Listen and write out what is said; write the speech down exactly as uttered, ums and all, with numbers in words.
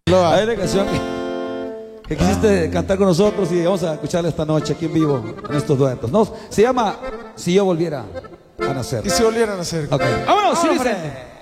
Hay una canción que, que quisiste cantar con nosotros y vamos a escucharla esta noche aquí en vivo en estos duetos. No, se llama Si yo volviera a nacer. Y si volvieran a nacer. Ok, vámonos, sí dice.